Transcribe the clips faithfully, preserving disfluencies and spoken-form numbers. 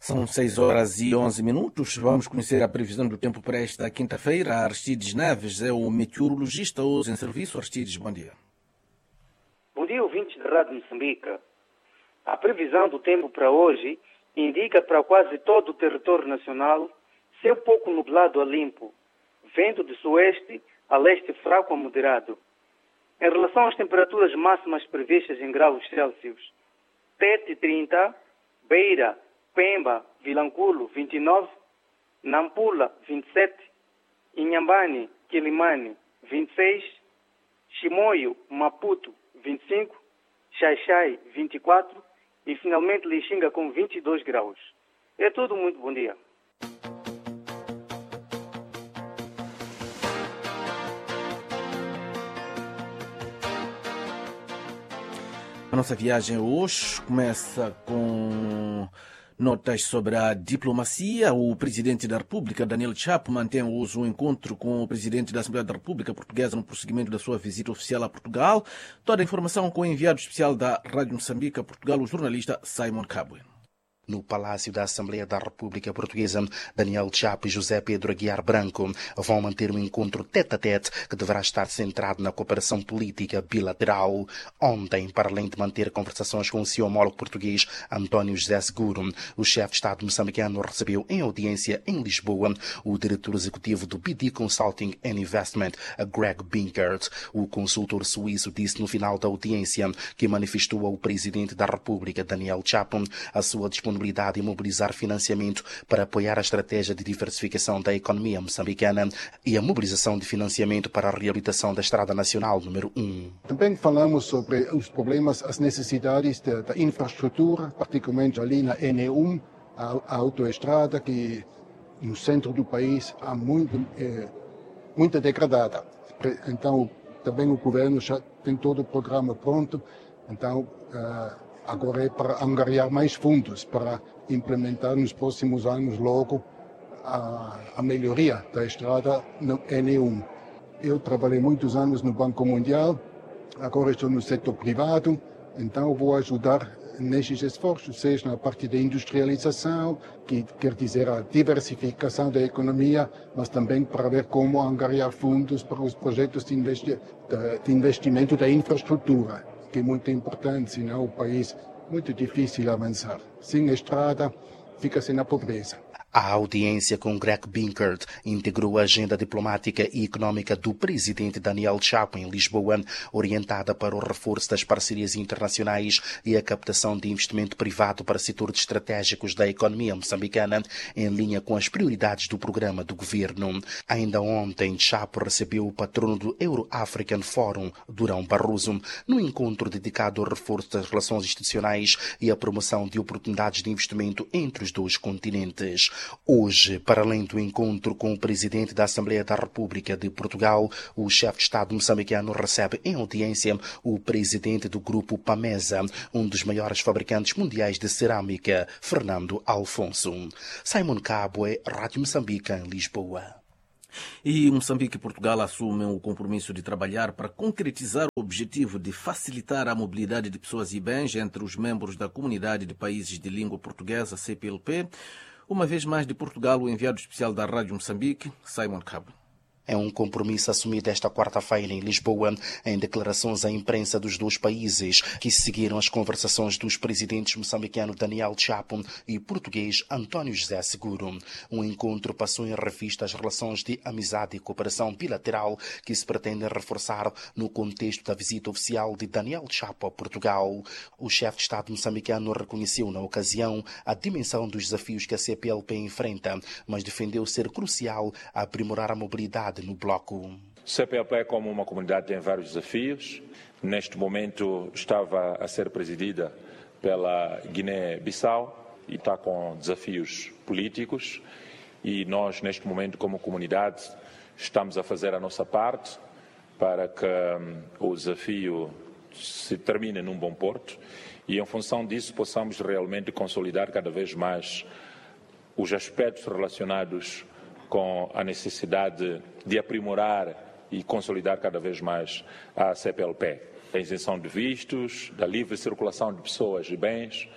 São seis horas e onze minutos. Vamos conhecer a previsão do tempo para esta quinta-feira. Aristides Neves é o meteorologista hoje em serviço. Aristides, bom dia. Bom dia, ouvintes da Rádio Moçambique. A previsão do tempo para hoje indica para quase todo o território nacional céu pouco nublado a limpo, vento de sueste a leste fraco a moderado. Em relação às temperaturas máximas previstas em graus Celsius, Tete trinta, Beira, Pemba, Vilanculo vinte e nove, Nampula vinte e sete, Inhambane, Quilimane vinte e seis, Chimoio, Maputo vinte e cinco, Xaixai vinte e quatro e finalmente Lixinga com vinte e dois graus. É tudo, muito bom dia. A nossa viagem hoje começa com notas sobre a diplomacia. O presidente da República, Daniel Chapo, mantém hoje um encontro com o presidente da Assembleia da República Portuguesa no prosseguimento da sua visita oficial a Portugal. Toda a informação com o enviado especial da Rádio Moçambique a Portugal, o jornalista Simon Cabwe. No Palácio da Assembleia da República Portuguesa, Daniel Chapo e José Pedro Aguiar Branco vão manter um encontro tete-a-tete que deverá estar centrado na cooperação política bilateral. Ontem, para além de manter conversações com o seu homólogo português António José Seguro, o chefe de Estado moçambicano recebeu em audiência em Lisboa o diretor executivo do B D Consulting and Investment, Greg Binkert. O consultor suíço disse no final da audiência que manifestou ao presidente da República, Daniel Chapo, a sua disponibilidade e mobilizar financiamento para apoiar a estratégia de diversificação da economia moçambicana e a mobilização de financiamento para a reabilitação da Estrada Nacional número um. Também falamos sobre os problemas, as necessidades da, da infraestrutura, particularmente ali na N E um, a, a autoestrada que no centro do país há muito, é, muito degradada. Então, também o governo já tem todo o programa pronto, então uh, agora é para angariar mais fundos para implementar nos próximos anos logo a, a melhoria da estrada no N E um. Eu trabalhei muitos anos no Banco Mundial, agora estou no setor privado, então vou ajudar nesses esforços, seja na parte da industrialização, que quer dizer a diversificação da economia, mas também para ver como angariar fundos para os projetos de, investi- de investimento da infraestrutura, que é muito importante, senão o país é muito difícil avançar. Sem estrada, fica-se na pobreza. A audiência com Greg Binkert integrou a agenda diplomática e económica do presidente Daniel Chapo em Lisboa, orientada para o reforço das parcerias internacionais e a captação de investimento privado para setores estratégicos da economia moçambicana, em linha com as prioridades do programa do governo. Ainda ontem, Chapo recebeu o patrono do Euro-African Forum, Durão Barroso, no encontro dedicado ao reforço das relações institucionais e à promoção de oportunidades de investimento entre os dois continentes. Hoje, para além do encontro com o presidente da Assembleia da República de Portugal, o chefe de Estado moçambicano recebe em audiência o presidente do grupo Pamesa, um dos maiores fabricantes mundiais de cerâmica, Fernando Alfonso. Simon Cabwe, Rádio Moçambique, em Lisboa. E Moçambique e Portugal assumem o compromisso de trabalhar para concretizar o objetivo de facilitar a mobilidade de pessoas e bens entre os membros da Comunidade de Países de Língua Portuguesa, C P L P. Uma vez mais de Portugal, o enviado especial da Rádio Moçambique, Simon Cabwe. É um compromisso assumido esta quarta-feira em Lisboa, em declarações à imprensa dos dois países, que seguiram as conversações dos presidentes moçambicano Daniel Chapo e português António José Seguro. Um encontro passou em revista as relações de amizade e cooperação bilateral que se pretendem reforçar no contexto da visita oficial de Daniel Chapo a Portugal. O chefe de Estado moçambicano reconheceu na ocasião a dimensão dos desafios que a C P L P enfrenta, mas defendeu ser crucial aprimorar a mobilidade no bloco. C P L P, como uma comunidade, tem vários desafios. Neste momento estava a ser presidida pela Guiné-Bissau e está com desafios políticos, e nós, neste momento, como comunidade, estamos a fazer a nossa parte para que um, o desafio se termine num bom porto e, em função disso, possamos realmente consolidar cada vez mais os aspectos relacionados com a necessidade de aprimorar e consolidar cada vez mais a C P L P. A isenção de vistos, da livre circulação de pessoas e bens,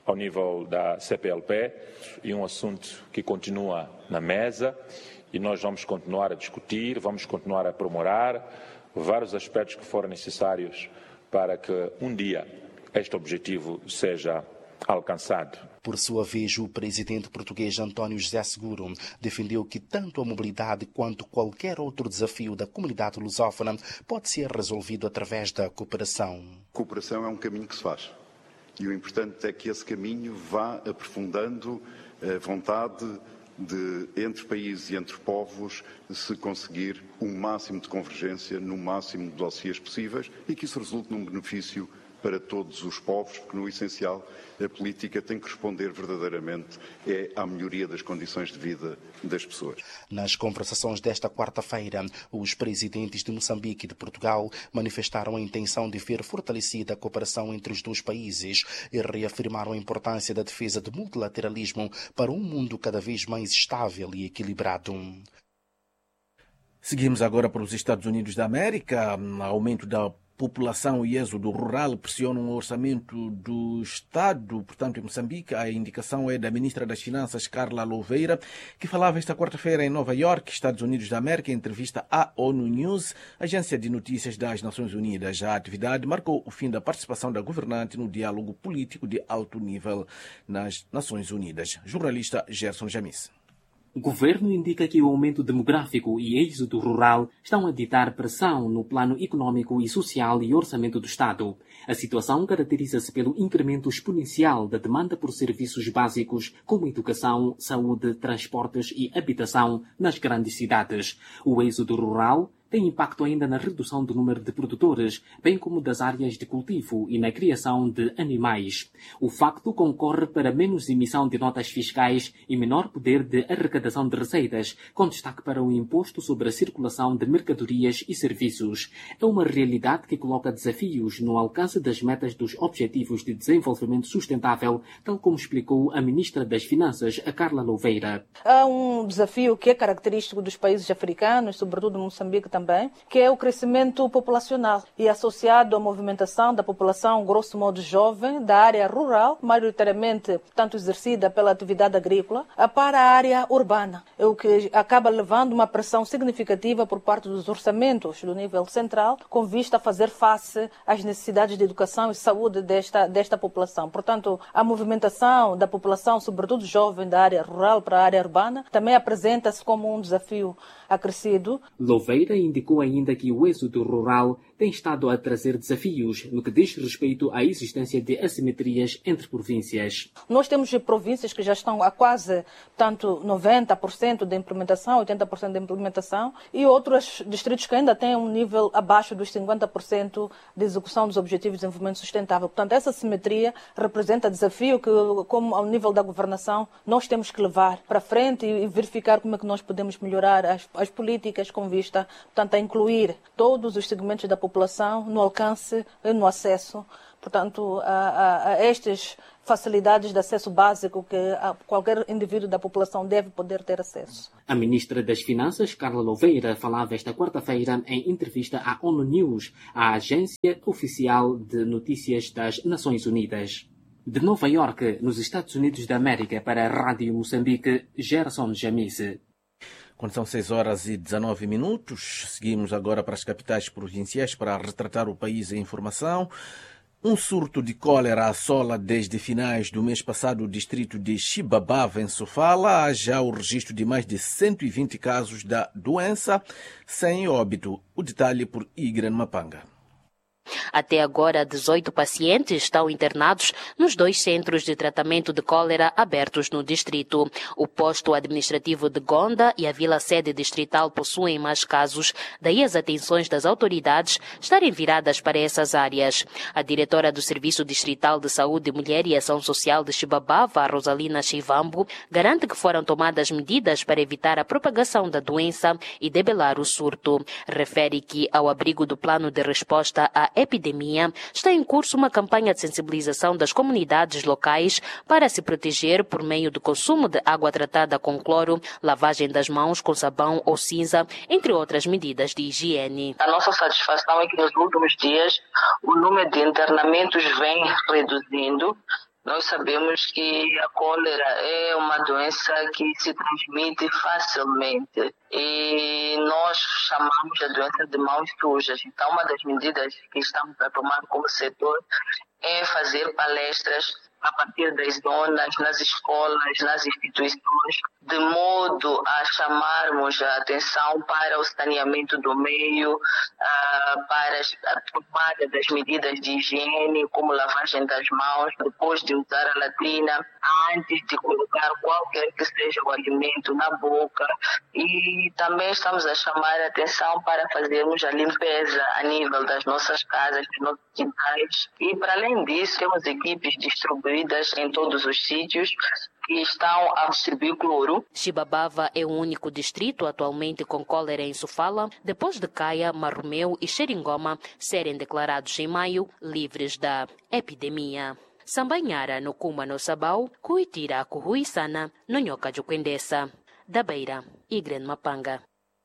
ao nível da C P L P e um assunto que continua na mesa e nós vamos continuar a discutir, vamos continuar a aprimorar vários aspectos que forem necessários para que um dia este objetivo seja alcançado. Por sua vez, o presidente português António José Seguro defendeu que tanto a mobilidade quanto qualquer outro desafio da comunidade lusófona pode ser resolvido através da cooperação. Cooperação é um caminho que se faz e o importante é que esse caminho vá aprofundando a vontade de, entre países e entre povos, se conseguir um máximo de convergência no máximo de dossiês possíveis e que isso resulte num benefício para todos os povos, porque no essencial a política tem que responder verdadeiramente é à melhoria das condições de vida das pessoas. Nas conversações desta quarta-feira, os presidentes de Moçambique e de Portugal manifestaram a intenção de ver fortalecida a cooperação entre os dois países e reafirmaram a importância da defesa do multilateralismo para um mundo cada vez mais estável e equilibrado. Seguimos agora para os Estados Unidos da América. Aumento da população e êxodo rural pressionam o orçamento do Estado, portanto, em Moçambique. A indicação é da ministra das Finanças, Carla Louveira, que falava esta quarta-feira em Nova York, Estados Unidos da América, em entrevista à ONU News, agência de notícias das Nações Unidas. A atividade marcou o fim da participação da governante no diálogo político de alto nível nas Nações Unidas. Jornalista Gerson Jamis. O governo indica que o aumento demográfico e êxodo rural estão a ditar pressão no plano econômico e social e orçamento do Estado. A situação caracteriza-se pelo incremento exponencial da demanda por serviços básicos como educação, saúde, transportes e habitação nas grandes cidades. O êxodo rural tem impacto ainda na redução do número de produtores, bem como das áreas de cultivo e na criação de animais. O facto concorre para menos emissão de notas fiscais e menor poder de arrecadação de receitas, com destaque para o imposto sobre a circulação de mercadorias e serviços. É uma realidade que coloca desafios no alcance das metas dos Objetivos de Desenvolvimento Sustentável, tal como explicou a Ministra das Finanças, a Carla Louveira. Há um desafio que é característico dos países africanos, sobretudo Moçambique também, que é o crescimento populacional e associado à movimentação da população, grosso modo jovem, da área rural, maioritariamente, portanto, exercida pela atividade agrícola, para a área urbana, o que acaba levando uma pressão significativa por parte dos orçamentos do nível central, com vista a fazer face às necessidades de educação e saúde desta, desta população. Portanto, a movimentação da população, sobretudo jovem, da área rural para a área urbana, também apresenta-se como um desafio acrescido. Louveira indicou ainda que o êxodo rural tem estado a trazer desafios no que diz respeito à existência de assimetrias entre províncias. Nós temos províncias que já estão a quase, tanto noventa por cento de implementação, oitenta por cento de implementação, e outros distritos que ainda têm um nível abaixo dos cinquenta por cento de execução dos Objetivos de Desenvolvimento Sustentável. Portanto, essa assimetria representa desafio que, como ao nível da governação, nós temos que levar para frente e verificar como é que nós podemos melhorar as, as políticas com vista, portanto, a incluir todos os segmentos da população no alcance e no acesso, portanto, a, a, a estas facilidades de acesso básico que qualquer indivíduo da população deve poder ter acesso. A ministra das Finanças, Carla Louveira, falava esta quarta-feira em entrevista à ONU News, a agência oficial de notícias das Nações Unidas. De Nova York, nos Estados Unidos da América, para a Rádio Moçambique, Gerson Jamise. Quando são seis horas e dezanove minutos, seguimos agora para as capitais provinciais para retratar o país em informação. Um surto de cólera assola desde finais do mês passado o distrito de Xibabava, em Sofala. Há já o registro de mais de cento e vinte casos da doença, sem óbito. O detalhe por Igran Mapanga. Até agora, dezoito pacientes estão internados nos dois centros de tratamento de cólera abertos no distrito. O posto administrativo de Gonda e a vila-sede distrital possuem mais casos, daí as atenções das autoridades estarem viradas para essas áreas. A diretora do Serviço Distrital de Saúde, Mulher e Ação Social de Xibabava, Rosalina Chivambo, garante que foram tomadas medidas para evitar a propagação da doença e debelar o surto. Refere que, ao abrigo do plano de resposta à epidemia, está em curso uma campanha de sensibilização das comunidades locais para se proteger por meio do consumo de água tratada com cloro, lavagem das mãos com sabão ou cinza, entre outras medidas de higiene. A nossa satisfação é que nos últimos dias o número de internamentos vem reduzindo, Nós sabemos que a cólera é uma doença que se transmite facilmente e nós chamamos a doença de mãos sujas. Então, uma das medidas que estamos a tomar como setor é fazer palestras a partir das zonas, nas escolas, nas instituições, de modo a chamarmos a atenção para o saneamento do meio, uh, para a tomada das medidas de higiene, como lavagem das mãos, depois de usar a latrina, antes de colocar qualquer que seja o alimento na boca. E também estamos a chamar a atenção para fazermos a limpeza a nível das nossas casas, dos nossos quintais. E, para além disso, temos equipes distribuídas em todos os sítios que estão a distribuir cloro. Chibabava é o único distrito atualmente com cólera em Sofala, depois de Caia, Marromeu e Xeringoma serem declarados em maio livres da epidemia. Sambanhara no Kuma no Sabau, Cuitira Cuhuissana, no Nhoca de Quendessa, da Beira e Grande Mapanga.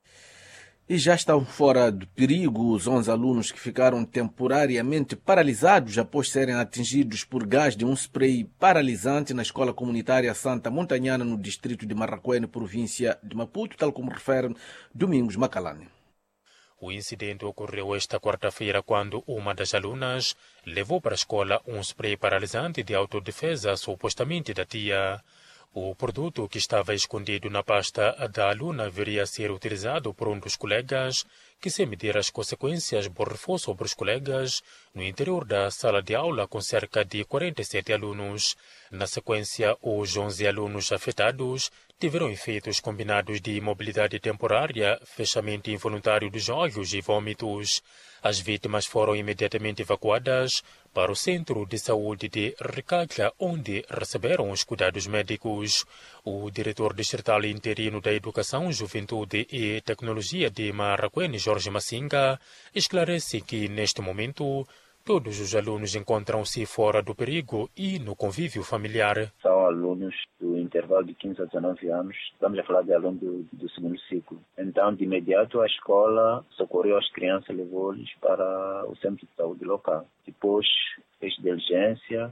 E já estão fora de perigo os onze alunos que ficaram temporariamente paralisados após serem atingidos por gás de um spray paralisante na escola comunitária Santa Montanhana, no distrito de Marraquene, província de Maputo, tal como refere Domingos Macalane. O incidente ocorreu esta quarta-feira quando uma das alunas levou para a escola um spray paralisante de autodefesa, supostamente da tia. O produto, que estava escondido na pasta da aluna, viria a ser utilizado por um dos colegas, que, sem medir as consequências, borrifou sobre os colegas no interior da sala de aula com cerca de quarenta e sete alunos. Na sequência, os onze alunos afetados tiveram efeitos combinados de imobilidade temporária, fechamento involuntário dos olhos e vômitos. As vítimas foram imediatamente evacuadas para o Centro de Saúde de Recalha, onde receberam os cuidados médicos. O diretor distrital interino da Educação, Juventude e Tecnologia de Marraquene, Jorge Massinga, esclarece que, neste momento, todos os alunos encontram-se fora do perigo e no convívio familiar. São alunos do intervalo de quinze a dezanove anos, estamos a falar de alunos do, do segundo ciclo. Então, de imediato, a escola socorreu as crianças e levou-lhes para o centro de saúde local. Depois, fez diligência,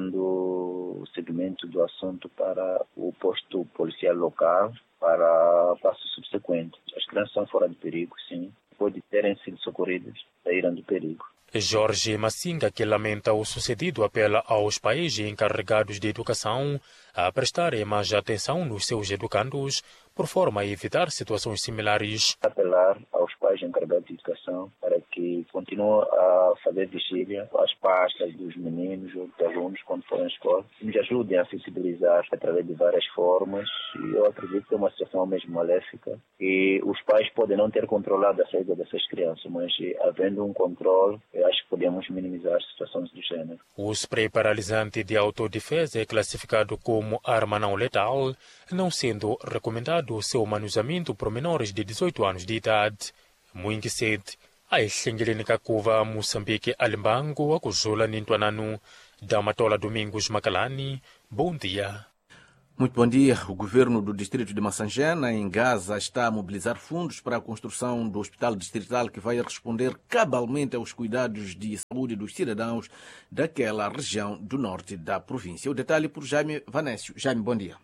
dando o segmento do assunto para o posto policial local, para passo subsequente. As crianças são fora de perigo, sim. Depois de terem sido socorridas, saíram do perigo. Jorge Massinga, que lamenta o sucedido, apela aos pais e encarregados de educação a prestarem mais atenção nos seus educandos, por forma a evitar situações similares. Apelar aos pais encarregados de educação para que continuem a fazer vigília às pastas dos meninos ou dos alunos quando forem à escola, e nos ajudem a sensibilizar através de várias formas. E eu acredito que é uma situação mesmo maléfica e os pais podem não ter controlado a saída dessas crianças, mas havendo um controle, eu acho que podemos minimizar situações do gênero. O spray paralisante de autodefesa é classificado como arma não letal, não sendo recomendado o seu manuseamento por menores de dezoito anos de idade. Muito cedo, a Exengelene Kakuva, Moçambique, Alimbango, Akuzula, Nintuananu, Damatola Domingos Macalani, bom dia. Muito bom dia. O governo do distrito de Massangena, em Gaza, está a mobilizar fundos para a construção do hospital distrital que vai responder cabalmente aos cuidados de saúde dos cidadãos daquela região do norte da província. O detalhe por Jaime Vanécio. Jaime, bom dia.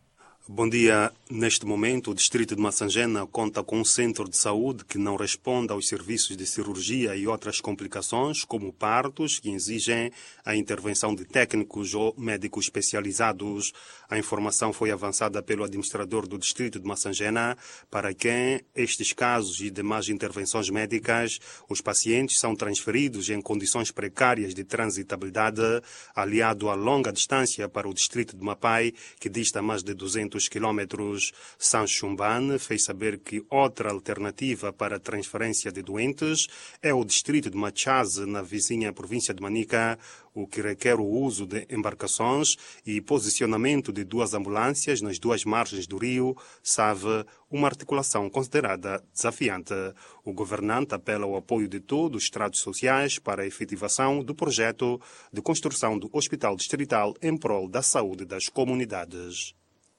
Bom dia. Neste momento, o distrito de Massangena conta com um centro de saúde que não responde aos serviços de cirurgia e outras complicações, como partos, que exigem a intervenção de técnicos ou médicos especializados. A informação foi avançada pelo administrador do distrito de Massangena, para quem estes casos e demais intervenções médicas, os pacientes são transferidos em condições precárias de transitabilidade, aliado a longa distância para o distrito de Mapai, que dista mais de duzentos quilômetros. Sanchumban fez saber que outra alternativa para a transferência de doentes é o distrito de Machaze, na vizinha província de Manica, o que requer o uso de embarcações e posicionamento de duas ambulâncias nas duas margens do rio, Save, uma articulação considerada desafiante. O governante apela ao apoio de todos os estratos sociais para a efetivação do projeto de construção do hospital distrital em prol da saúde das comunidades.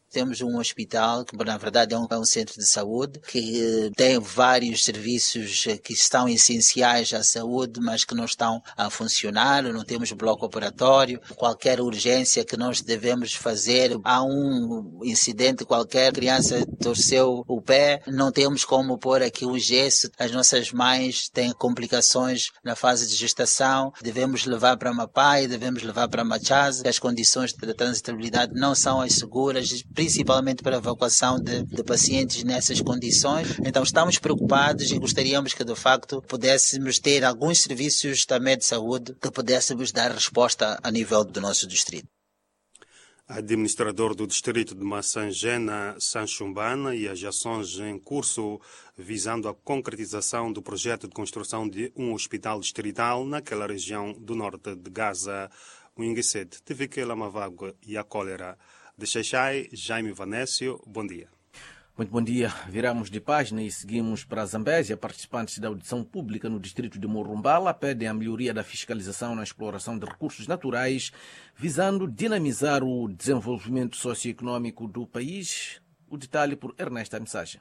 Temos um hospital que, na verdade, é um, é um centro de saúde que tem vários serviços que estão essenciais à saúde, mas que não estão a funcionar. Não temos bloco operatório. Qualquer urgência que nós devemos fazer, há um incidente qualquer, criança torceu o pé, não temos como pôr aqui o gesso. As nossas mães têm complicações na fase de gestação. Devemos levar para Mapai, devemos levar para Machaza. As condições de transitabilidade não são as seguras, principalmente para a evacuação de, de pacientes nessas condições. Então estamos preocupados e gostaríamos que de facto pudéssemos ter alguns serviços também de saúde que pudéssemos dar resposta a nível do nosso distrito. Administrador do distrito de Massangena, Sanchumbana, e as ações em curso visando a concretização do projeto de construção de um hospital distrital naquela região do norte de Gaza, o Inguissete, Tiviquela Mavago e a Cólera. De Xaixai, Jaime Vanécio, bom dia. Muito bom dia. Viramos de página e seguimos para a Zambésia. Participantes da audição pública no distrito de Morumbala pedem a melhoria da fiscalização na exploração de recursos naturais, visando dinamizar o desenvolvimento socioeconômico do país. O detalhe por Ernesto Mensagem.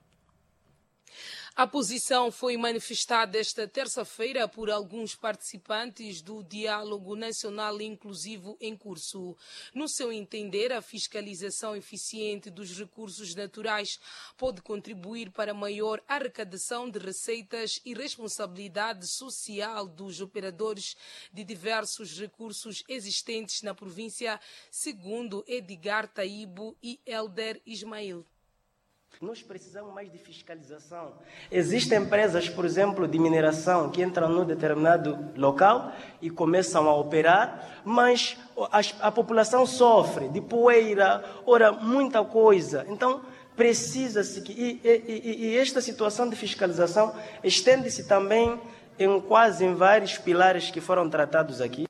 A posição foi manifestada esta terça-feira por alguns participantes do Diálogo Nacional Inclusivo em curso. No seu entender, a fiscalização eficiente dos recursos naturais pode contribuir para maior arrecadação de receitas e responsabilidade social dos operadores de diversos recursos existentes na província, segundo Edgar Taibo e Elder Ismail. Nós precisamos mais de fiscalização. Existem empresas, por exemplo, de mineração que entram num determinado local e começam a operar, mas a, a população sofre de poeira, ora, muita coisa. Então, precisa-se que... E, e, e esta situação de fiscalização estende-se também em quase em vários pilares que foram tratados aqui.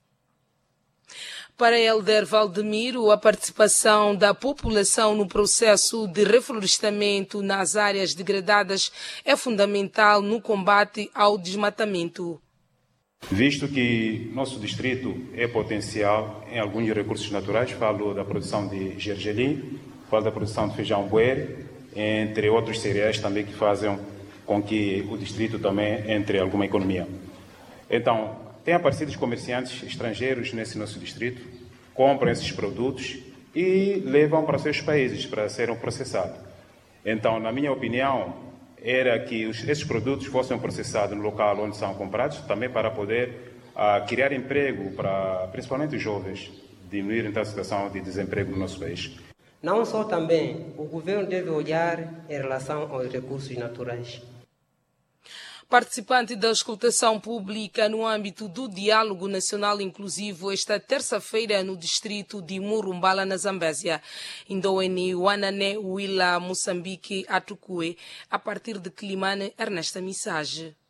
Para Elder Valdemiro, a participação da população no processo de reflorestamento nas áreas degradadas é fundamental no combate ao desmatamento. Visto que nosso distrito é potencial em alguns recursos naturais, falo da produção de gergelim, falo da produção de feijão buere, entre outros cereais também que fazem com que o distrito também entre em alguma economia. Então, tem aparecido os comerciantes estrangeiros nesse nosso distrito, compram esses produtos e levam para seus países para serem processados. Então, na minha opinião, era que os, esses produtos fossem processados no local onde são comprados, também para poder uh, criar emprego para principalmente os jovens, diminuir então a situação de desemprego no nosso país. Não só também, o governo deve olhar em relação aos recursos naturais. Participante da escutação pública no âmbito do Diálogo Nacional Inclusivo esta terça-feira no distrito de Morumbala, na Zambésia. Indoene Wanane Wila Moçambique Atukue, a partir de Climane, Ernesta Missage.